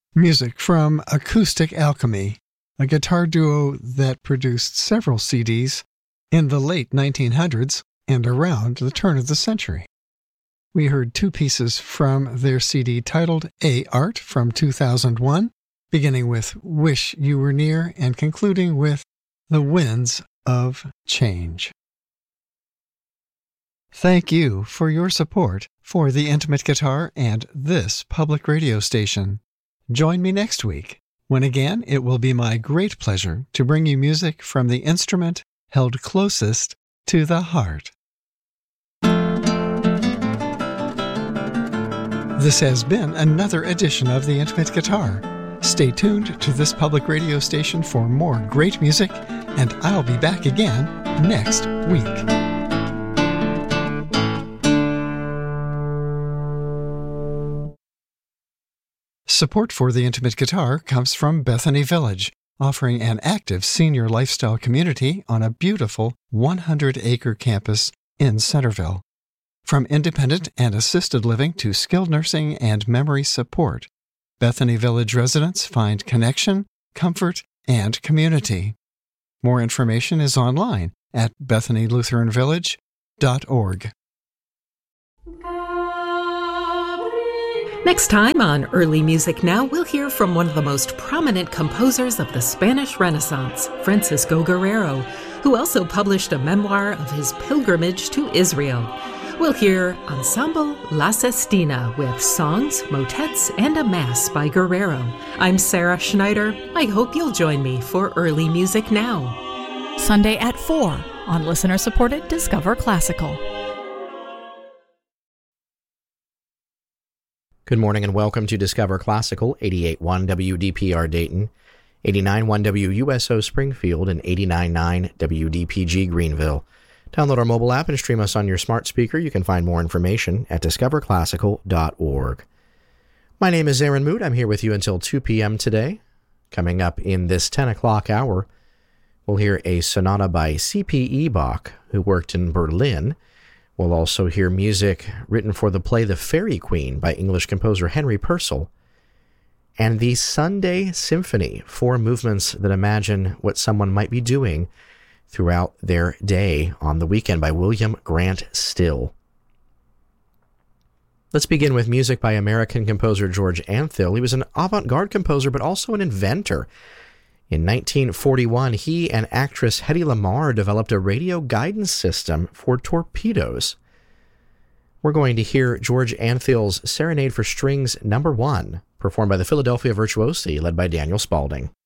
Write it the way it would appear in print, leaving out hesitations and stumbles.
Music from Acoustic Alchemy, a guitar duo that produced several CDs in the late 1900s and around the turn of the century. We heard two pieces from their CD titled A Art from 2001, beginning with Wish You Were Near and concluding with The Winds of Change. Thank you for your support for the Intimate Guitar and this public radio station. Join me next week, when again it will be my great pleasure to bring you music from the instrument held closest to the heart. This has been another edition of The Intimate Guitar. Stay tuned to this public radio station for more great music, and I'll be back again next week. Support for the Intimate Guitar comes from Bethany Village, offering an active senior lifestyle community on a beautiful 100-acre campus in Centerville. From independent and assisted living to skilled nursing and memory support, Bethany Village residents find connection, comfort, and community. More information is online at BethanyLutheranVillage.org. Next time on Early Music Now, we'll hear from one of the most prominent composers of the Spanish Renaissance, Francisco Guerrero, who also published a memoir of his pilgrimage to Israel. We'll hear Ensemble La Sestina with songs, motets, and a mass by Guerrero. I'm Sarah Schneider. I hope you'll join me for Early Music Now. Sunday at 4 on listener-supported Discover Classical. Good morning and welcome to Discover Classical, 88.1 WDPR Dayton, 89.1 WUSO Springfield, and 89.9 WDPG Greenville. Download our mobile app and stream us on your smart speaker. You can find more information at discoverclassical.org. My name is Aaron Moot. I'm here with you until 2 p.m. today. Coming up in this 10 o'clock hour, we'll hear a sonata by C.P. Bach, who worked in Berlin. We'll also hear music written for the play The Fairy Queen by English composer Henry Purcell, and the Sunday Symphony, 4 movements that imagine what someone might be doing throughout their day on the weekend by William Grant Still. Let's begin with music by American composer George Antheil. He was an avant-garde composer, but also an inventor. In 1941, he and actress Hedy Lamarr developed a radio guidance system for torpedoes. We're going to hear George Antheil's Serenade for Strings No. 1, performed by the Philadelphia Virtuosi, led by Daniel Spaulding.